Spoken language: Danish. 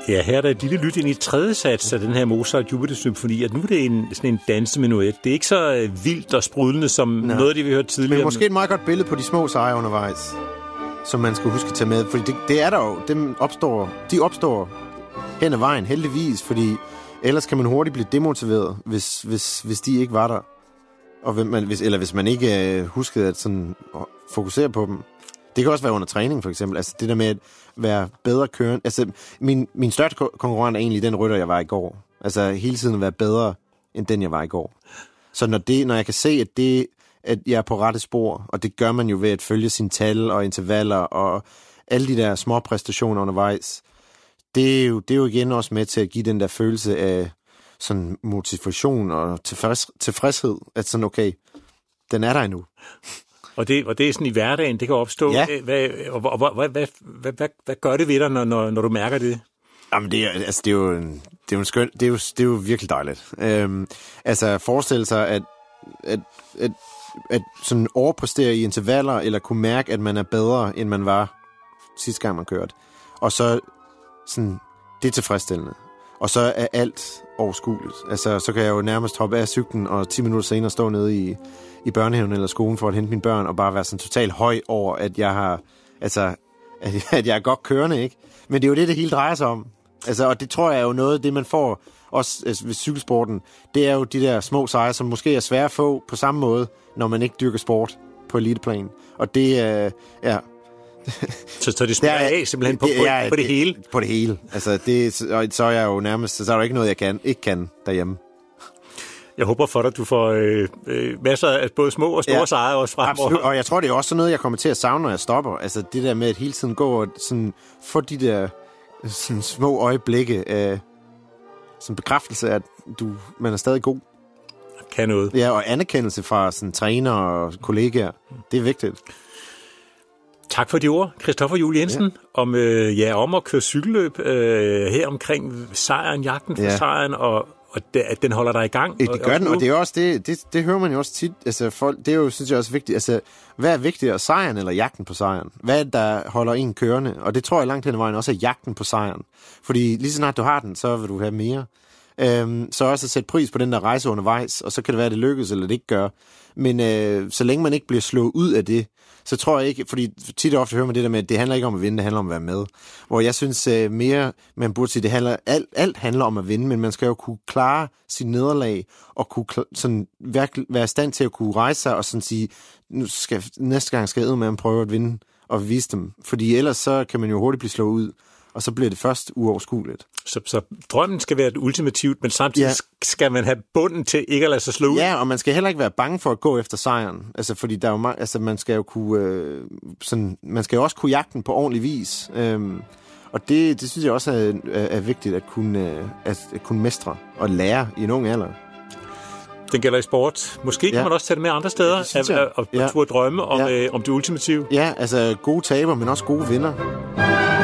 Ja, her er der et lille lyt ind i tredje sats af den her Mozart Jupiter-symfoni, at nu er det sådan en dansemenuet. Det er ikke så vildt og sprudlende som noget af det, vi hørte tidligere. Men måske et meget godt billede på de små sejre undervejs, som man skal huske at tage med. Fordi det er der jo, de opstår hen ad vejen, heldigvis, fordi ellers kan man hurtigt blive demotiveret, hvis de ikke var der. Og hvis man ikke huskede at sådan fokusere på dem. Det kan også være under træning, for eksempel. Altså det der med at være bedre kørende. Altså min største konkurrent er egentlig den rytter, jeg var i går. Altså hele tiden at være bedre, end den, jeg var i går. Så når jeg kan se, at jeg er på rette spor, og det gør man jo ved at følge sine tal og intervaller og alle de der små præstationer undervejs, det er jo igen også med til at give den der følelse af sådan motivation og tilfredshed, at sådan, okay, den er der endnu. Og det er sådan i hverdagen, det kan opstå. Ja. Hvad gør det ved dig, når du mærker det? Jamen, det er jo virkelig dejligt. Altså, forestille sig, at sådan overpræstere i intervaller, eller kunne mærke, at man er bedre, end man var sidste gang, man kørte. Og så sådan, det er tilfredsstillende. Og så er alt overskueligt. Altså, så kan jeg jo nærmest hoppe af cyklen, og 10 minutter senere stå nede i børnehaven eller skolen for at hente mine børn, og bare være sådan totalt høj over, at jeg har, altså, at jeg er godt kørende, ikke? Men det er jo det hele drejer sig om. Altså, og det tror jeg er jo noget, det man får også ved cykelsporten, det er jo de der små sejre, som måske er svære at få på samme måde, når man ikke dyrker sport på eliteplan. Og det er, ja. Så det smager af simpelthen på det hele? På det hele. Altså, så er jeg jo nærmest, så er der ikke noget, jeg ikke kan derhjemme. Jeg håber for dig, at du får masser af både små og store sejre også fremover. Absolut, og jeg tror, det er også sådan noget, jeg kommer til at savne, når jeg stopper. Altså, det der med at hele tiden gå og sådan, få de der sådan små øjeblikke af sådan bekræftelse, at man er stadig god. Kan noget. Ja, og anerkendelse fra sådan træner og kollegaer. Det er vigtigt. Tak for de ord, Christoffer Juel Jensen, om at køre cykelløb her omkring sejren, jagten for sejren, og at den holder dig i gang. Det gør den, og det er også det hører man jo også tit. Altså, folk, det er jo, synes jeg, også vigtigt. Altså, hvad er vigtigere, sejren eller jagten på sejren? Hvad er det, der holder en kørende? Og det tror jeg langt hen ad vejen også er jagten på sejren. Fordi lige så snart du har den, så vil du have mere. Så også at sætte pris på den der rejse undervejs, og så kan det være, at det lykkes, eller det ikke gør. Men så længe man ikke bliver slået ud af det, så tror jeg ikke, fordi tit og ofte hører man det der med, at det handler ikke om at vinde, det handler om at være med. Hvor jeg synes mere, man burde sige, alt handler om at vinde, men man skal jo kunne klare sit nederlag, og kunne sådan være i stand til at kunne rejse sig, og sådan sige, næste gang skal jeg med at prøve at vinde, og vise dem. Fordi ellers så kan man jo hurtigt blive slået ud, og så bliver det først uoverskueligt. Så drømmen skal være ultimativt, men samtidig skal man have bunden til ikke at lade sig slå ud. Ja, og man skal heller ikke være bange for at gå efter sejren. Altså, fordi der er jo altså, man skal jo kunne man skal jo også kunne jagte den på ordentlig vis. Og det synes jeg også er vigtigt at kunne mestre og lære i en ung alder. Den gælder i sport. Måske kan man også tage det med andre steder og turde drømme om det ultimative. Ja, altså gode taber, men også gode vinder.